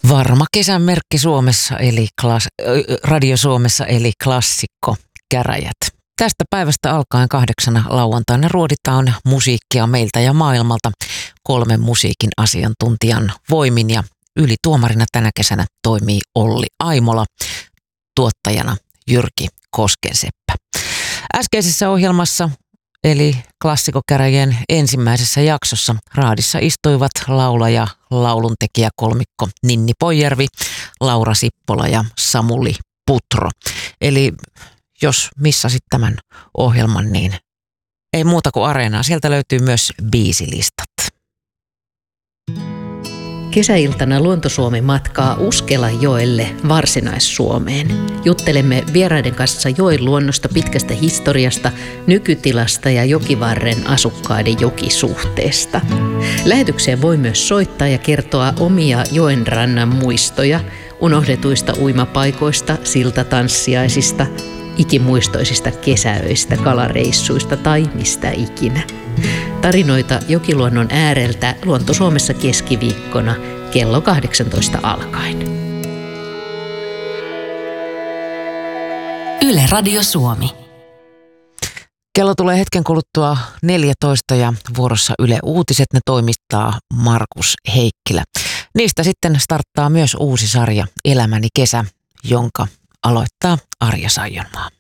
Varma kesän merkki Suomessa eli Radio Suomessa eli klassikko Käräjät. Tästä päivästä alkaen 8 lauantaina ruoditaan musiikkia meiltä ja maailmalta 3 musiikin asiantuntijan voimin ja ylituomarina tänä kesänä toimii Olli Aimola, tuottajana Jyrki Koskenseppä. Äskeisessä ohjelmassa eli Klassikkokäräjien ensimmäisessä jaksossa raadissa istuivat laulaja, lauluntekijä kolmikko Ninni Poijärvi, Laura Sippola ja Samuli Putro. Eli jos missasit tämän ohjelman, niin ei muuta kuin Areenaa. Sieltä löytyy myös biisilistat. Kesäiltana Luonto-Suomi matkaa Uskelajoelle Varsinais-Suomeen. Juttelemme vieraiden kanssa joen luonnosta, pitkästä historiasta, nykytilasta ja jokivarren asukkaiden jokisuhteesta. Lähetykseen voi myös soittaa ja kertoa omia joen rannan muistoja, unohdetuista uimapaikoista, siltatanssiaisista, ikimuistoisista kesäöistä, kalareissuista tai mistä ikinä. Tarinoita jokiluonnon ääreltä Luonto-Suomessa keskiviikkona kello 18 alkaen. Yle Radio Suomi. Kello tulee hetken kuluttua 14 ja vuorossa Yle Uutiset, ne toimittaa Markus Heikkilä. Niistä sitten starttaa myös uusi sarja Elämäni kesä, jonka aloittaa Arja Saijonmaa.